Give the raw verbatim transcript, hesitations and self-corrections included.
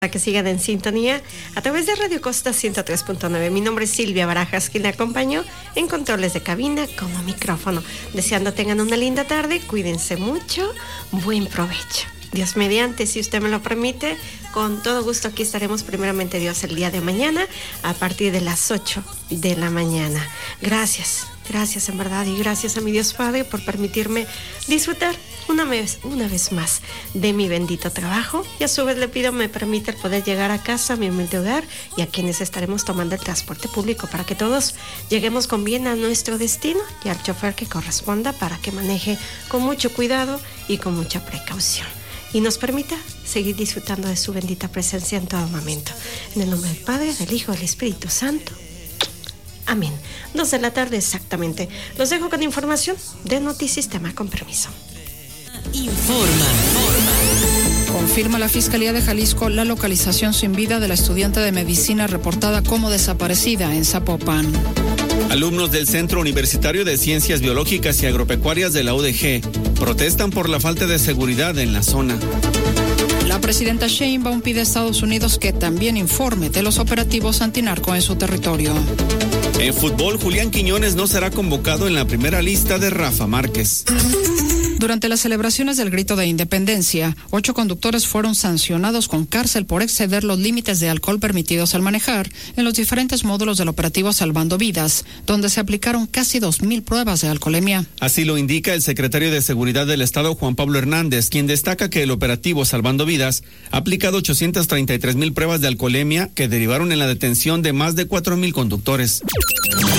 Para que sigan en sintonía a través de Radio Costa ciento tres punto nueve. Mi nombre es Silvia Barajas, quien le acompañó en controles de cabina como micrófono. Deseando tengan una linda tarde, cuídense mucho, buen provecho. Dios mediante, si usted me lo permite, con todo gusto aquí estaremos primeramente Dios el día de mañana a partir de las ocho de la mañana. Gracias, gracias en verdad y gracias a mi Dios Padre por permitirme disfrutar una vez, una vez más de mi bendito trabajo, y a su vez le pido me permita el poder llegar a casa, a mi humilde hogar, y a quienes estaremos tomando el transporte público para que todos lleguemos con bien a nuestro destino, y al chofer que corresponda para que maneje con mucho cuidado y con mucha precaución y nos permita seguir disfrutando de su bendita presencia en todo momento. En el nombre del Padre, del Hijo, del Espíritu Santo. Amén. Dos de la tarde exactamente. Los dejo con información de Notisistema. Con permiso. Informa. Confirma la Fiscalía de Jalisco la localización sin vida de la estudiante de medicina reportada como desaparecida en Zapopan. Alumnos del Centro Universitario de Ciencias Biológicas y Agropecuarias de la U D G protestan por la falta de seguridad en la zona. La presidenta Sheinbaum pide a Estados Unidos que también informe de los operativos antinarco en su territorio. En fútbol, Julián Quiñones no será convocado en la primera lista de Rafa Márquez. Durante las celebraciones del Grito de Independencia, ocho conductores fueron sancionados con cárcel por exceder los límites de alcohol permitidos al manejar en los diferentes módulos del operativo Salvando Vidas, donde se aplicaron casi dos mil pruebas de alcoholemia. Así lo indica el secretario de Seguridad del Estado, Juan Pablo Hernández, quien destaca que el operativo Salvando Vidas ha aplicado ochocientas treinta y tres mil pruebas de alcoholemia que derivaron en la detención de más de cuatro mil conductores.